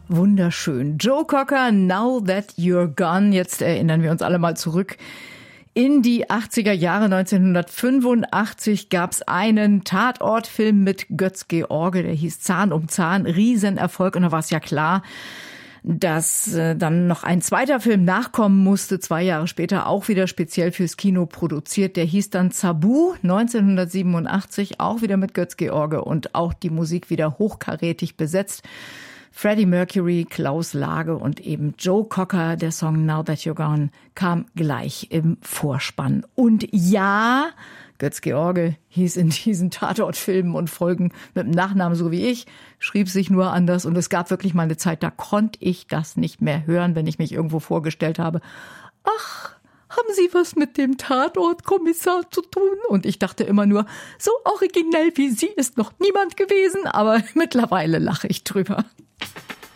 Wunderschön. Joe Cocker, Now That You're Gone. Jetzt erinnern wir uns alle mal zurück in die 80er Jahre. 1985 gab's einen Tatortfilm mit Götz-George, der hieß Zahn um Zahn. Riesenerfolg. Und da war es ja klar, dass dann noch ein zweiter Film nachkommen musste, 2 Jahre später, auch wieder speziell fürs Kino produziert. Der hieß dann Zabu, 1987, auch wieder mit Götz-George und auch die Musik wieder hochkarätig besetzt. Freddie Mercury, Klaus Lage und eben Joe Cocker. Der Song Now That You're Gone kam gleich im Vorspann. Und ja, Götz-George hieß in diesen Tatortfilmen und Folgen mit dem Nachnamen so wie ich, schrieb sich nur anders. Und es gab wirklich mal eine Zeit, da konnte ich das nicht mehr hören, wenn ich mich irgendwo vorgestellt habe. Ach, haben Sie was mit dem Tatortkommissar zu tun? Und ich dachte immer nur, so originell wie Sie ist noch niemand gewesen. Aber mittlerweile lache ich drüber.